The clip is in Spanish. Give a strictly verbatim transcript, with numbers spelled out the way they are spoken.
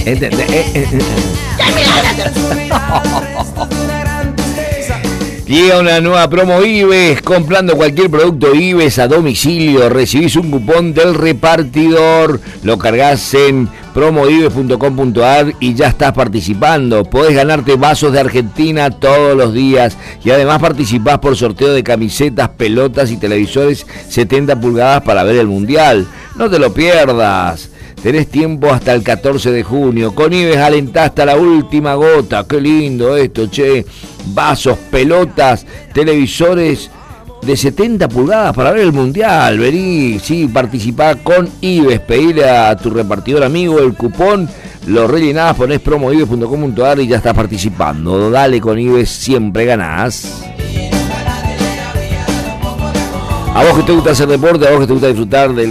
¿Entendés? Eh, eh, eh. Llega una nueva promo Ives. Comprando cualquier producto Ives a domicilio, recibís un cupón del repartidor. Lo cargas en promo ives punto com punto ar y ya estás participando. Podés ganarte vasos de Argentina todos los días y además participás por sorteo de camisetas, pelotas y televisores setenta pulgadas para ver el Mundial. No te lo pierdas. Tenés tiempo hasta el catorce de junio. Con Ives alentá hasta la última gota. Qué lindo esto, che. Vasos, pelotas, televisores de setenta pulgadas para ver el Mundial. Vení, sí, participá con Ives. Pedile a tu repartidor amigo el cupón. Lo rellenás, ponés promo ives punto com punto ar y ya estás participando. Dale, con Ives siempre ganás. A vos que te gusta hacer deporte, a vos que te gusta disfrutar del